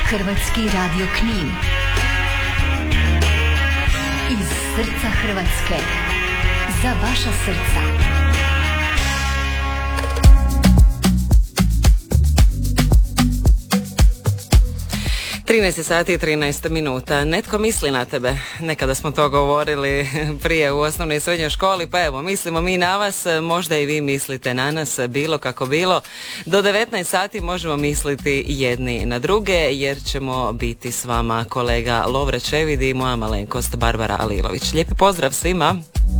Hrvatski radio Knin. Iz srca Hrvatske. Za vaša srca. 13 sati i 13 minuta. Netko misli na tebe. Nekada smo to govorili prije u osnovnoj i srednjoj školi, pa evo, mislimo mi na vas, možda i vi mislite na nas, bilo kako bilo. Do 19 sati možemo misliti jedni na druge, jer ćemo biti s vama kolega Lovre Čevid i moja malenkost Barbara Alilović. Lijepi pozdrav svima.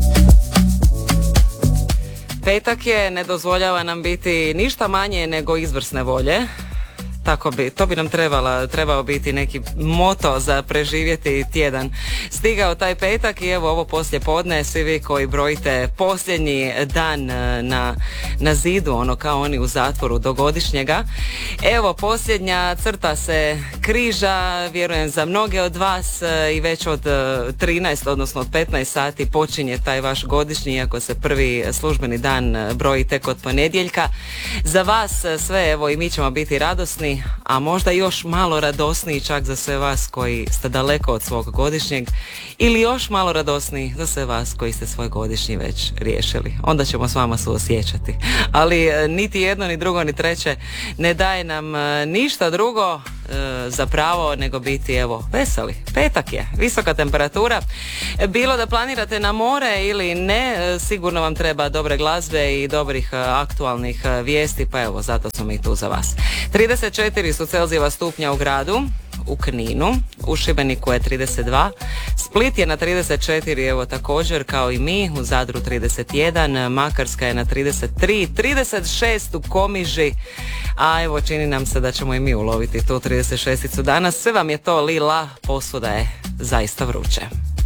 Petak je, ne dozvoljava nam biti ništa manje nego izvrsne volje. To bi nam trebao biti neki moto za preživjeti tjedan. Stigao taj petak i evo ovo poslije podne, svi vi koji brojite posljednji dan na zidu, ono kao oni u zatvoru do godišnjega. Evo, posljednja crta se križa, vjerujem za mnoge od vas, i već od 13, odnosno od 15 sati počinje taj vaš godišnji, iako se prvi službeni dan broji tek od ponedjeljka. Za vas sve, evo, i mi ćemo biti radosni, a možda još malo radosniji čak za sve vas koji ste daleko od svog godišnjeg, ili još malo radosniji za sve vas koji ste svoj godišnji već riješili. Onda ćemo s vama suosjećati. Ali niti jedno, ni drugo, ni treće ne daje nam ništa drugo za pravo nego biti, evo, veseli. Petak je, visoka temperatura. Bilo da planirate na more ili ne, sigurno vam treba dobre glazbe i dobrih aktualnih vijesti, pa evo, zato smo mi tu za vas. 34 su Celzijeva stupnja u gradu, u Kninu, u Šibeniku je 32, Split je na 34, evo također kao i mi, u Zadru 31, Makarska je na 33, 36 u Komiži, a evo čini nam se da ćemo i mi uloviti tu 36-icu danas. Sve vam je to lila, posuda je zaista vruće.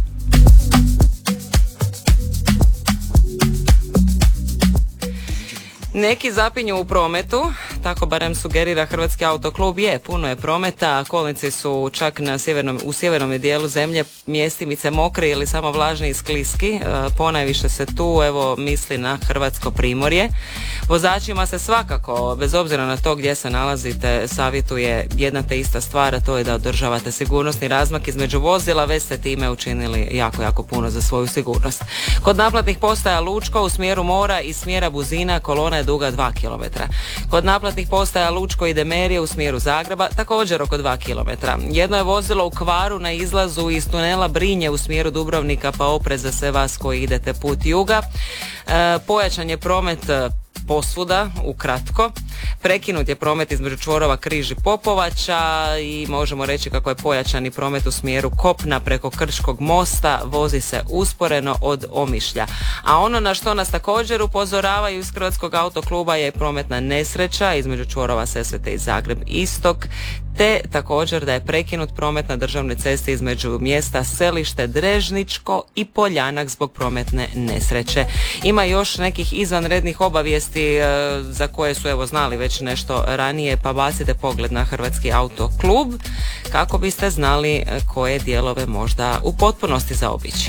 Neki zapinju u prometu, tako barem sugerira Hrvatski autoklub. Puno je prometa, kolnici su čak u sjevernom dijelu zemlje mjestimice mokri ili samo vlažni i skliski. Ponajviše se tu, evo, misli na Hrvatsko primorje. Vozačima se svakako, bez obzira na to gdje se nalazite, savjetuje jedna te ista stvar, a to je da održavate sigurnosni razmak između vozila, već ste time učinili jako, jako puno za svoju sigurnost. Kod naplatnih postaja Lučko u smjeru mora i smjera Buzina kolona je duga 2 km. Kod naplatnih postaja Lučko i Demerije u smjeru Zagreba također oko 2 km. Jedno je vozilo u kvaru na izlazu iz tunela Brinje u smjeru Dubrovnika, pa oprez za sve vas koji idete put juga. Pojačan je promet posvuda, ukratko. Prekinut je promet između čvorova Križ i Popovača i možemo reći kako je pojačani promet u smjeru kopna preko Krčkog mosta, vozi se usporeno od Omišlja. A ono na što nas također upozoravaju iz Hrvatskog autokluba je prometna nesreća između čvorova Sesvete i Zagreb Istok, te također da je prekinut promet na državnoj cesti između mjesta Selište Drežničko i Poljanak zbog prometne nesreće. Ima još nekih izvanrednih obavijesti za koje su, evo, znali već nešto ranije, pa bacite pogled na Hrvatski autoklub kako biste znali koje dijelove možda u potpunosti zaobići.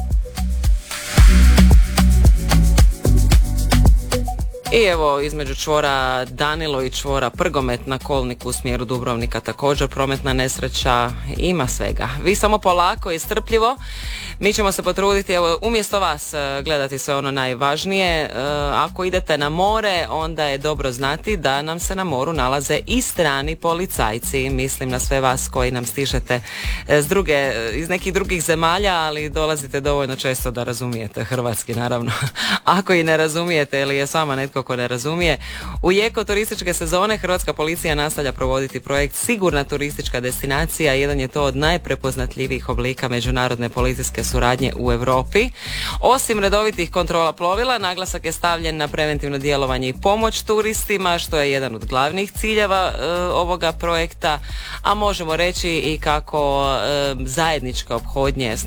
I evo, između čvora Danilo i čvora Prgomet na kolniku u smjeru Dubrovnika također prometna nesreća, ima svega. Vi samo polako i strpljivo, mi ćemo se potruditi, evo, umjesto vas gledati sve ono najvažnije. Ako idete na more, onda je dobro znati da nam se na moru nalaze i strani policajci. Mislim na sve vas koji nam stižete iz nekih drugih zemalja, ali dolazite dovoljno često da razumijete hrvatski, naravno. Ako i ne razumijete ili je s vama netko ko ne razumije, u jeku turističke sezone Hrvatska policija nastavlja provoditi projekt Sigurna turistička destinacija. Jedan je to od najprepoznatljivijih oblika međunarodne policijske suradnje u Europi. Osim redovitih kontrola plovila, naglasak je stavljen na preventivno djelovanje i pomoć turistima, što je jedan od glavnih ciljeva ovoga projekta, a možemo reći i kako zajedničke ophodnje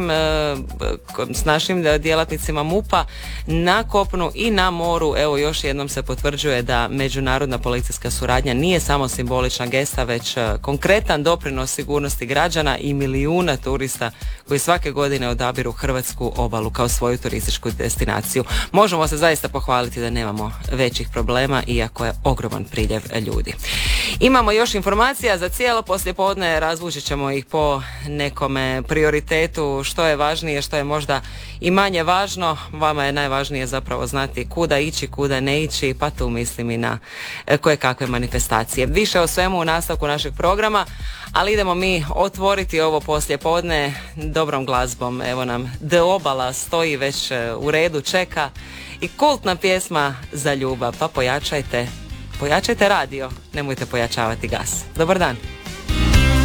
s našim djelatnicima MUP-a na kopnu i na moru, evo, još jednom se potvrđuje da međunarodna policijska suradnja nije samo simbolična gesta, već konkretan doprinos sigurnosti građana i milijuna turista koji svake godine odabiru hrvatsku obalu kao svoju turističku destinaciju. Možemo se zaista pohvaliti da nemamo većih problema, iako je ogroman priljev ljudi. Imamo još informacija za cijelo poslijepodne, razvučit ćemo ih po nekome prioritetu, što je važnije, što je možda i manje važno. Vama je najvažnije zapravo znati kuda ići, kuda ne ići, pa tu mislim i na koje kakve manifestacije. Više o svemu u nastavku našeg programa, ali idemo mi otvoriti ovo poslijepodne dobrom glazbom. Evo nam The Obala stoji već u redu, čeka, i kultna pjesma Za ljubav, pa pojačajte radio, nemojte pojačavati gas. Dobar dan.